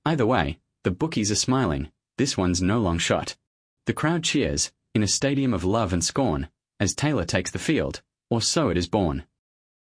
Either way, the bookies are smiling. This one's no long shot. The crowd cheers, in a stadium of love and scorn, as Taylor takes the field, or so it is born.